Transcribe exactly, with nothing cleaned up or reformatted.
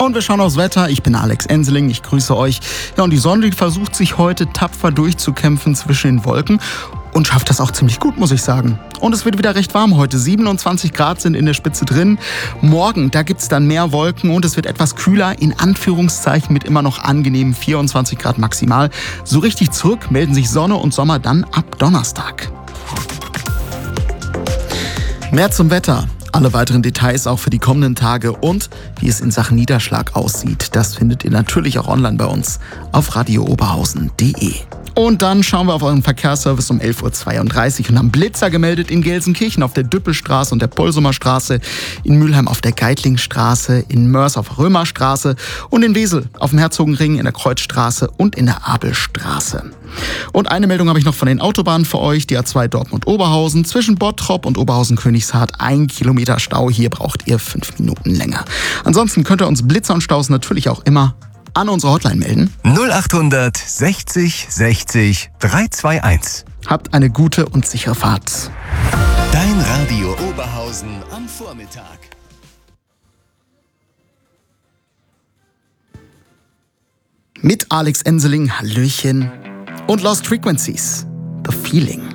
Und wir schauen aufs Wetter. Ich bin Alex Enseling, ich grüße euch. Ja, und die Sonne, die versucht sich heute tapfer durchzukämpfen zwischen den Wolken und schafft das auch ziemlich gut, muss ich sagen. Und es wird wieder recht warm heute. siebenundzwanzig Grad sind in der Spitze drin. Morgen, da gibt's dann mehr Wolken und es wird etwas kühler, in Anführungszeichen mit immer noch angenehmen vierundzwanzig Grad maximal. So richtig zurück melden sich Sonne und Sommer dann ab Donnerstag. Mehr zum Wetter. Alle weiteren Details auch für die kommenden Tage und wie es in Sachen Niederschlag aussieht, das findet ihr natürlich auch online bei uns auf radio oberhausen punkt de. Und dann schauen wir auf euren Verkehrsservice um elf Uhr zweiunddreißig und haben Blitzer gemeldet in Gelsenkirchen auf der Düppelstraße und der Polsumer Straße, in Mülheim auf der Geitlingstraße, in Mörs auf der Römerstraße und in Wesel auf dem Herzogenring in der Kreuzstraße und in der Abelstraße. Und eine Meldung habe ich noch von den Autobahnen für euch, die A zwei Dortmund-Oberhausen, zwischen Bottrop und Oberhausen-Königshardt, ein Kilometer Stau, hier braucht ihr fünf Minuten länger. Ansonsten könnt ihr uns Blitzer und Staus natürlich auch immer an unsere Hotline melden. null acht sechzig sechzig drei zwei eins. Habt eine gute und sichere Fahrt. Dein Radio Oberhausen am Vormittag. Mit Alex Enseling, Hallöchen und Lost Frequencies, The Feeling.